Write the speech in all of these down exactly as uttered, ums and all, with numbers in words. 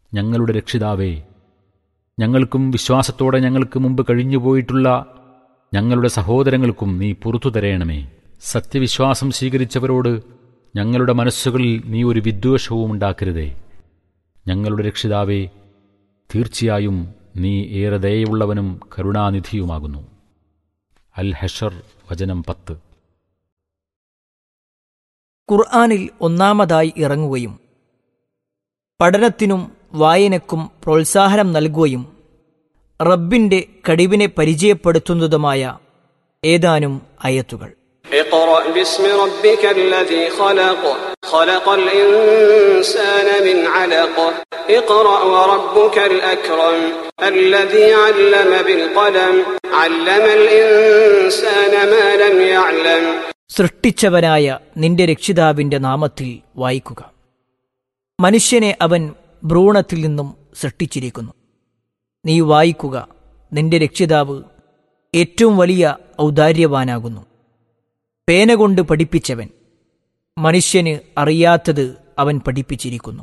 ഞങ്ങളുടെ രക്ഷിതാവേ, ഞങ്ങൾക്കും വിശ്വാസത്തോടെ ഞങ്ങൾക്ക് മുമ്പ് കഴിഞ്ഞുപോയിട്ടുള്ള ഞങ്ങളുടെ സഹോദരങ്ങൾക്കും നീ പുറത്തു തരേണമേ. സത്യവിശ്വാസം സ്വീകരിച്ചവരോട് ഞങ്ങളുടെ മനസ്സുകളിൽ നീ ഒരു വിദ്വേഷവും ഉണ്ടാക്കരുതേ. ഞങ്ങളുടെ രക്ഷിതാവേ, തീർച്ചയായും നീ ഏറെ ദയയുള്ളവനും കരുണാനിധിയുമാകുന്നു. അൽ ഹഷർ വചനം പത്ത്. ഖുർആനിൽ ഒന്നാമതായി ഇറങ്ങുകയും പഠനത്തിനും വായനക്കും പ്രോത്സാഹനം നൽകുകയും റബ്ബിന്റെ കഴിവിനെ പരിചയപ്പെടുത്തുന്നതുമായ ഏതാനും ആയത്തുകൾ. اقرأ باسم ربك الذي خلق خلق الإنسان من علق اقرأ وربك الأكرم الذي علم بالقلم علم الإنسان ما لم يعلم. സൃഷ്ടിച്ചവനായ നിന്റെ രക്ഷിതാവിന്റെ നാമത്തിൽ വായിക്കുക. മനുഷ്യനെ അവൻ ഭ്രൂണത്തിൽ നിന്നും സൃഷ്ടിച്ചിരിക്കുന്നു. നീ വായിക്കുക, നിന്റെ രക്ഷിതാവ് ഏറ്റവും വലിയ ഔദാര്യവാനാകുന്നു. പേന കൊണ്ട് പഠിപ്പിച്ചവൻ, മനുഷ്യന് അറിയാത്തത് അവൻ പഠിപ്പിച്ചിരിക്കുന്നു.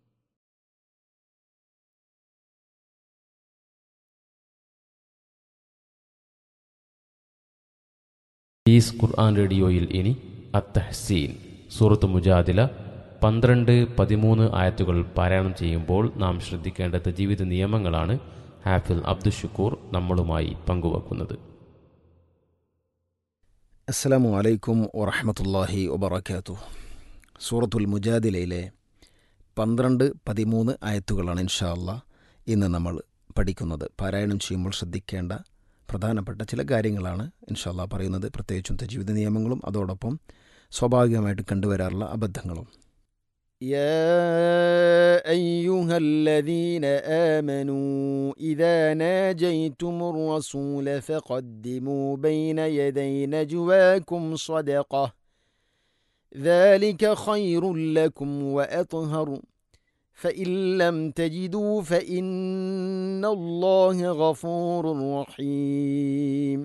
ഈസ് ഖുർആൻ റേഡിയോയിൽ ഇനി അത്തഹ്സീൻ സൂറത്ത് മുജാദില പന്ത്രണ്ട് പതിമൂന്ന് ആയത്തുകൾ പാരായണം ചെയ്യുമ്പോൾ നാം ശ്രദ്ധിക്കേണ്ട ജീവിത നിയമങ്ങളാണ് ഹാഫിൽ അബ്ദുഷുക്കൂർ നമ്മളുമായി പങ്കുവെക്കുന്നത്. അസ്സലാമു അലൈക്കും വറഹ്മത്തുള്ളാഹി വബറകാതുഹു. സൂറത്തുൽ മുജാദിലയിലെ പന്ത്രണ്ട് പതിമൂന്ന് ആയത്തുകളാണ് ഇൻഷാ അല്ലാഹ് ഇന്ന് നമ്മൾ പഠിക്കുന്നത്. പാരായണം ചെയ്യുമ്പോൾ ശ്രദ്ധിക്കേണ്ട പ്രധാനപ്പെട്ട ചില കാര്യങ്ങളാണ് ഇൻഷാ അല്ലാഹ് പറയുന്നത്. പ്രത്യേകിച്ചും തജ്വീദ് നിയമങ്ങളും അതോടൊപ്പം സ്വാഭാവികമായിട്ട് കണ്ടുവരാറുള്ള അബദ്ധങ്ങളും. يا أيها الذين آمنوا إذا ناجيتم الرسول فقدموا بين يدي نجواكم صدقة ذلك خير لكم وأطهر فإن لم تجدوا فإن الله غفور رحيم.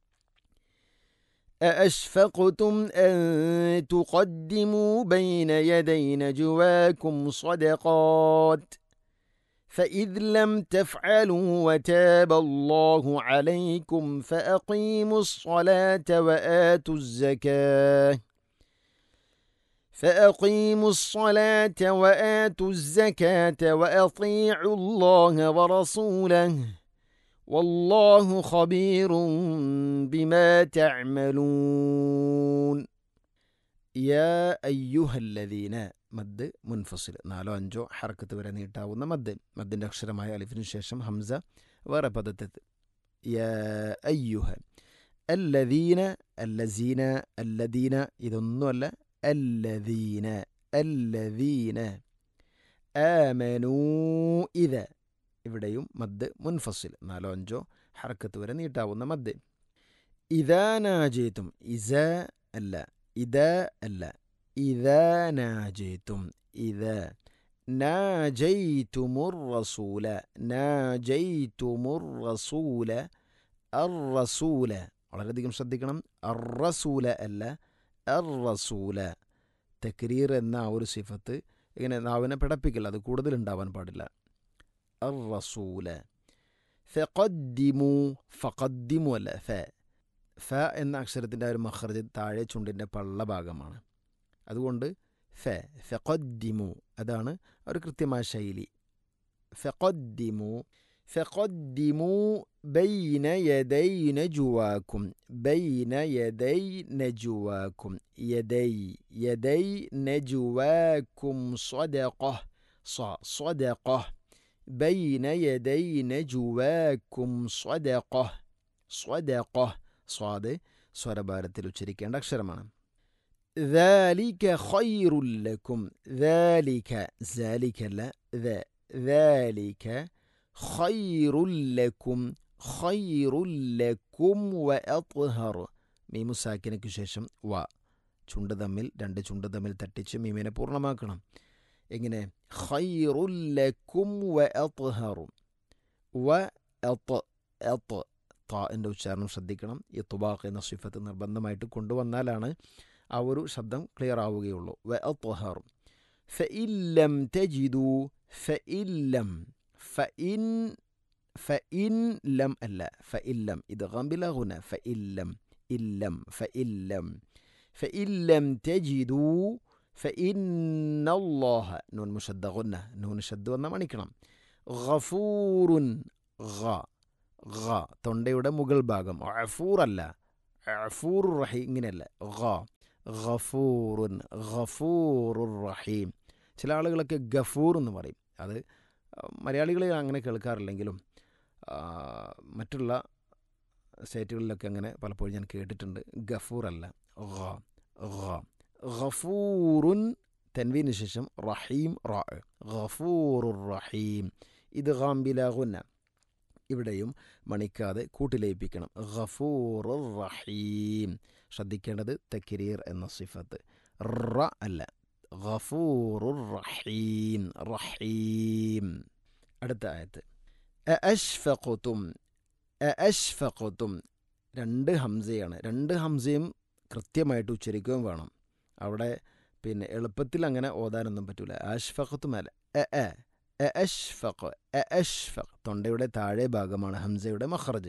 أأشفقتم أن تقدموا بين يدي نجواكم صدقات فإذ لم تفعلوا وتاب الله عليكم فأقيموا الصلاة وآتوا الزكاة فأقيموا الصلاة وآتوا الزكاة وأطيعوا الله ورسوله والله خبير بما تعملون. يا أيها الذين മദ് മുൻഫസിൽ നാലോ അഞ്ചോ ഹർക്കത്ത് വരെ നീട്ടാവുന്ന മദ്. മദ്ദിൻ്റെ അക്ഷരമായ അലിഫിനു ശേഷം ഹംസ വേറെ പദത്തെത്ത്. യാ അയ്യുഹ അല്ലദീന അല്ലസീന അല്ലദീന ഇതൊന്നുമല്ല. അല്ലദീന അല്ലദീന ആമനൂ ഇദ ഇവിടെയും മദ് മുൻഫസിൽ നാലോ അഞ്ചോ ഹർക്കത്ത് വരെ നീട്ടാവുന്ന മദ്. ഇദാ നാജയ്തും ഇസ അല്ല ഇദാ അല്ല ഇദാ നാജയ്തും ഇദ നാജയ്തുമുർ റസൂല നാജയ്തുമുർ റസൂല അർ റസൂല വളരെയധികം ശ്രദ്ധിക്കണം. അർ റസൂല അല്ല അർ റസൂല. തക്രീർ എന്ന ആ ഒരു സിഫത്ത് ഇങ്ങനെ നാവിനെ പിടപ്പിക്കില്ല, അത് കൂടുതൽ ഉണ്ടാവാൻ പാടില്ല. അർ റസൂല. ഫഖദ്ദിമു ഫഖദ്ദിമു അല്ല ഫ ഫ എന്ന അക്ഷരത്തിൻ്റെ ഒരു മഖ്റജ് താഴെ ചുണ്ടിൻ്റെ പള്ള ഭാഗമാണ്. അതുകൊണ്ട് ഫ ഫഖദ്ദിമു അതാണ് ഒരു കൃത്യമായ ശൈലി. ഫഖദ്ദിമു ഫഖദ്ദിമു ബൈന യദൈ നജ്വാകും ബൈന യദൈ നജ്വാകും യദൈ യദൈ നജ്വാകും സ്വദഖഹ സ്വ സ്വദഖഹ ബൈന യദൈ നജ്വാകും സ്വദഖഹ സ്വദഖഹ സ്വാദ് സ്വരഭാരത്തിൽ ഉച്ചരിക്കേണ്ട അക്ഷരമാണ്. ذلك خير لكم ذلك ذلك لا ذا ذلك خير لكم خير لكم وأطهر. മീമു സാക്കിനയ്ക്ക് ശേഷം വ ചുണ്ട് തമ്മിൽ രണ്ട് ചുണ്ട് തമ്മിൽ തട്ടിച്ച് മീമിനെ പൂർണ്ണമാക്കണം. എങ്ങനെ? ഖൈറുൽ ലക്കും വഅത്ഹറു വ അത് അത് താഇൻ്റെ ഉച്ചാരണം ശ്രദ്ധിക്കണം. ഈ തുബാഖ് എന്ന സിഫത്ത് നിർബന്ധമായിട്ട് കൊണ്ടുവന്നാലാണ് ആ ഒരു ശബ്ദം ക്ലിയർ ആവുകയുള്ളൂ. വ അത്ഹറു ഫഇല്ലം തജിദു ഫഇല്ലം ഫഇൻ ഫഇൻ ലം അല്ല ഫഇല്ലം ഇദ്ഗാം ബിലാ ഗുന ഫഇല്ലം ഇല്ലം ഫഇല്ലം ഫഇല്ലം തജിദൂ ഫഇന്നല്ലാഹ നൂൻ മുഷദ്ദ ഗുന്ന നൂൻ ഷദ്ദ് വന്ന മണിക്കണം ഗഫൂറുൻ ഗ ഗ തൊണ്ടയുടെ മുകൾ ഭാഗം ഗഫൂർ അല്ല ഗഫൂർ റഹീം ഇങ്ങനെയല്ല ഗ ഗഫൂറുൻ ഗഫൂറുർ റഹീം. ചില ആളുകളൊക്കെ ഗഫൂർ എന്ന് പറയും. അത് മലയാളികൾ അങ്ങനെ കേൾക്കാറില്ലെങ്കിലും മറ്റുള്ള സ്റ്റേറ്റുകളിലൊക്കെ അങ്ങനെ പലപ്പോഴും ഞാൻ കേട്ടിട്ടുണ്ട്. ഗഫൂർ അല്ല ഗ ഗ ഗഫൂറുൻ തൻവീന് ശേഷം റഹീം റാ ഗഫൂറുർ റഹീം ഇദ്ഗാം ബിലാ ഗുന്ന ഇവിടെയും മണിക്കാതെ കൂട്ടിലയിപ്പിക്കണം. ഗഫൂറുർ റഹീം. ശ്രദ്ധിക്കേണ്ടത് തക്രീർ എന്ന സിഫത്ത് റ അല്ല ഗഫൂറുർ റഹീം റഹീം. അടുത്ത ആയത്ത് അഅശ്ഫഖതും അഅശ്ഫഖതും രണ്ട് ഹംസയാണ്. രണ്ട് ഹംസയും കൃത്യമായിട്ട് ഉച്ചരിക്കുകയും വേണം. അവിടെ പിന്നെ എളുപ്പത്തിൽ അങ്ങനെ ഓതാനൊന്നും പറ്റൂല. അശ്ഫഖതും അല്ല അ അഅശ്ഫഖ് അഅശ്ഫഖ് തൊണ്ടയുടെ താഴെ ഭാഗമാണ് ഹംസയുടെ മഖ്റജ്.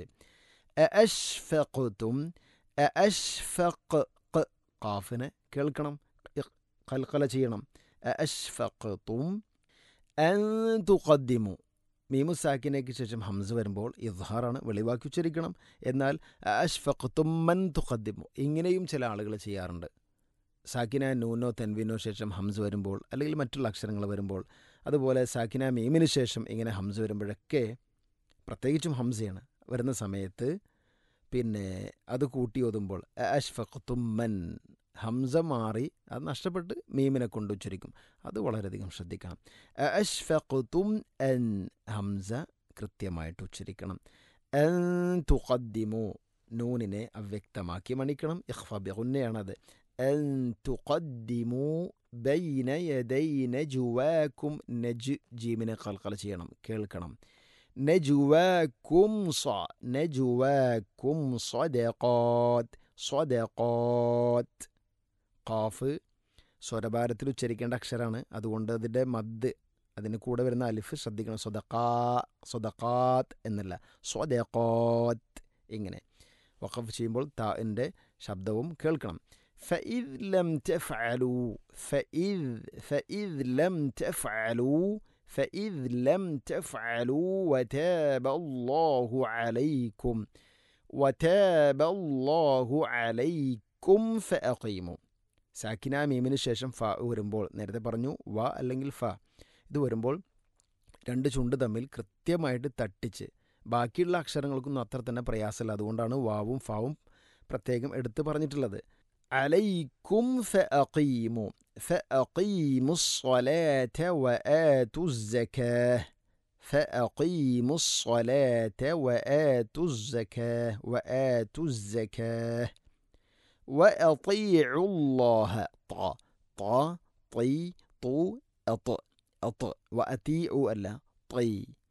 അഅശ്ഫഖതും അഅശ്ഫഖ് ഖാഫിനെ കേൾക്കണം, ഖൽഖല ചെയ്യണം. അഅശ്ഫഖതും അൻ തുഖദ്ദിമു മീമു സാക്കിനേക്ക് ശേഷം ഹംസ വരുമ്പോൾ ഇദ്ഹാറാണ്, വെളിവാക്കി ഉച്ചരിക്കണം. എന്നാൽ അഅശ്ഫഖതും മൻ തുഖദ്ദിമു ഇങ്ങനെയും ചില ആളുകൾ ചെയ്യാറുണ്ട്. സാക്കിന നൂനോ തൻവീനോ ശേഷം ഹംസ വരുമ്പോൾ അല്ലെങ്കിൽ മറ്റുള്ള അക്ഷരങ്ങൾ വരുമ്പോൾ, അതുപോലെ സാക്കിന മീമിന് ശേഷം ഇങ്ങനെ ഹംസ വരുമ്പോഴൊക്കെ പ്രത്യേകിച്ചും ഹംസയാണ് വരുന്ന സമയത്ത് പിന്നെ അത് കൂട്ടി ഓതുമ്പോൾ അഅശ്ഫഖതും മൻ ഹംസ മാറി അത് നഷ്ടപ്പെട്ട് മീമിനെ കൊണ്ട് ഉച്ചരിക്കും. അത് വളരെയധികം ശ്രദ്ധിക്കണം. അഅശ്ഫഖതും അൻ ഹംസ കൃത്യമായിട്ട് ഉച്ചരിക്കണം. അൻ തുഖദ്ദിമു നൂനിനെ അവ്യക്തമാക്കി മണിക്കണം. ഇഖ്ഫ ബിഗുന്നയാണത്. അൻ തുഖദ്ദിമു ബൈന യദൈ നജ്വാകും നജ് ജീമിനെ ഖൽഖല ചെയ്യണം, കേൾക്കണം. നജ്വാകും സ നജ്വാകും സദഖാത്ത് സദഖാത്ത് ഖാഫ് സ്വരഭാരത്തിൽ ഉച്ചരിക്കേണ്ട അക്ഷരമാണ്. അതുകൊണ്ട് അതിൻ്റെ മദ് അതിന് കൂടെ വരുന്ന അലിഫ് ശ്രദ്ധിക്കണം. സ്വദഖാ സ്വദഖാത്ത് എന്നല്ല സ്വദഖാത്ത് ഇങ്ങനെ വഖഫ് ചെയ്യുമ്പോൾ താഇൻ്റെ ശബ്ദവും കേൾക്കണം. فإذ لم تفعلوا فإذ فإذ لم تفعلوا فإذ لم تفعلوا وتاب الله عليكم وتاب الله عليكم فأقيموا സാക്കിന മീമിന് ശേഷം ഫ വരുമ്പോൾ നേരത്തെ പറഞ്ഞു വ അല്ലെങ്കിൽ ഫ ഇത് വരുമ്പോൾ രണ്ട് ചുണ്ട് തമ്മിൽ കൃത്യമായിട്ട് തട്ടിച്ച് ബാക്കിയുള്ള അക്ഷരങ്ങൾക്കൊന്നും അത്ര തന്നെ പ്രയാസമില്ല. അതുകൊണ്ടാണ് വാവും ഫാവും പ്രത്യേകം എടുത്ത് പറഞ്ഞിട്ടുള്ളത്. عليكم فأقيموا فأقيموا الصلاة وآتوا الزكاة فأقيموا الصلاة وآتوا الزكاة وآتوا الزكاة وأطيعوا الله طا طا طي طو أط أط وأطيعوا ألا طي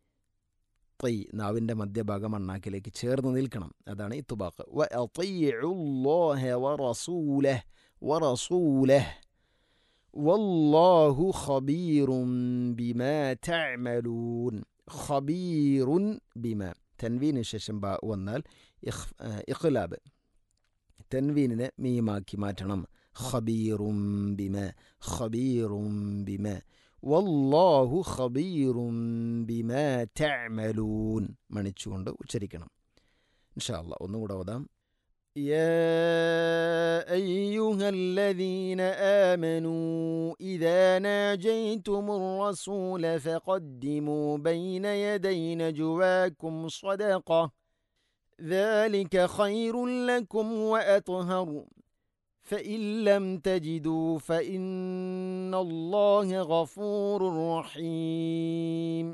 طي നാവിൻ്റെ മധ്യഭാഗം അണ്ണാക്കിലേക്ക് ചേർന്ന് നിൽക്കണം. അതാണ് ഇത്ബാഖ്. വഅطيعوا الله ورسوله ورسوله والله خبير بما تعملون خبير بما തൻവീന് ശേഷം ബാ വന്നാൽ ഇഖ്ലാബ് തൻവീനിനെ മീമാക്കി മാറ്റണം. ഖബീറും ബിമ ഖബീറും ബിമ വല്ലാഹു ഖബീറും ബിമാ തഅമലൂൻ മണിച്ചുകൊണ്ട് ഉച്ചരിക്കണം. ഇൻഷാ അല്ലാഹ് ഒന്നുകൂടെ ഓതാം. يا أيها الذين آمنوا إذا ناجيتم الرسول فقدموا بين يدي نجواكم صدقة ذلك خير لكم وأطهر فإن لم تجدوا فإن الله غفور رحيم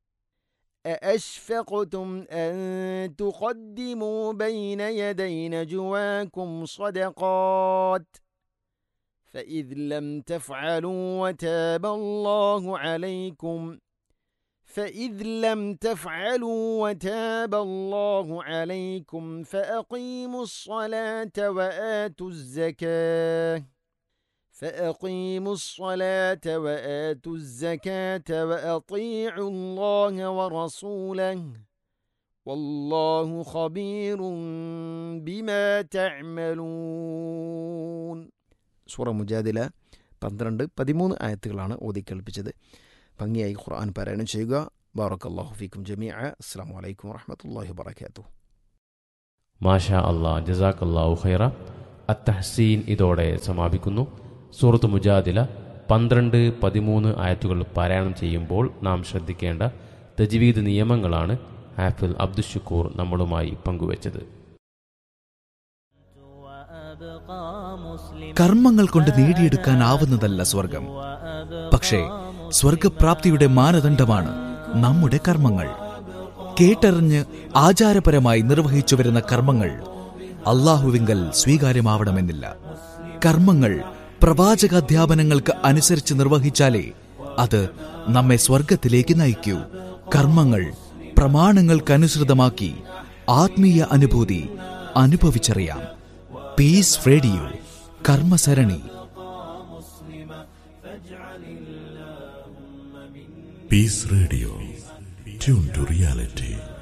أأشفقتم أن تقدموا بين يدي نجواكم صدقات فإذ لم تفعلوا وتاب الله عليكم فإذ لم تفعلوا وتاب الله عليكم فأقيموا الصلاة وآتوا الزكاة فأقيموا الصلاة وآتوا الزكاة وأطيعوا الله ورسوله والله خبير بما تعملون. സൂറ മുജാദില പന്ത്രണ്ട് പതിമൂന്ന് ആയത്തുകളാണ് ഓതി കേൾപ്പിച്ചത്. ഭംഗിയായി ഖുർആൻ പാരായണം ചെയ്യുക. ബാറക്കല്ലാഹു ഫീക്കും ജമീഅ. അസ്സലാമു അലൈക്കും വറഹ്മത്തുള്ളാഹി വബറകാതുഹു. മാഷാ അല്ലാഹ്, ജസാക്കല്ലാഹു ഖൈറ. അത്തഹ്സീൻ ഇതോടെ സമാപിക്കുന്നു. സൂറത്ത് മുജാദില പന്ത്രണ്ട് പതിമൂന്ന് ആയത്തുകൾ പാരായണം ചെയ്യുമ്പോൾ നാം ശ്രദ്ധിക്കേണ്ട തജ്വീദ് നിയമങ്ങളാണ് ഹാഫിൽ അബ്ദുഷുക്കൂർ നമ്മളുമായി പങ്കുവച്ചത്. കർമ്മങ്ങൾ കൊണ്ട് നേടിയെടുക്കാനാവുന്നതല്ല സ്വർഗം, പക്ഷേ സ്വർഗപ്രാപ്തിയുടെ മാനദണ്ഡമാണ് നമ്മുടെ കർമ്മങ്ങൾ. കേട്ടറിഞ്ഞ് ആചാരപരമായി നിർവഹിച്ചു വരുന്ന കർമ്മങ്ങൾ അല്ലാഹുവിങ്കൽ സ്വീകാര്യമാവണമെന്നില്ല. കർമ്മങ്ങൾ പ്രവാചകാധ്യാപനങ്ങൾക്ക് അനുസരിച്ച് നിർവഹിച്ചാലേ അത് നമ്മെ സ്വർഗത്തിലേക്ക് നയിക്കൂ. കർമ്മങ്ങൾ പ്രമാണങ്ങൾക്കനുസൃതമാക്കി ആത്മീയ അനുഭൂതി അനുഭവിച്ചറിയാം. Piece radio കർമ്മസരണി. Piece radio, tune to reality.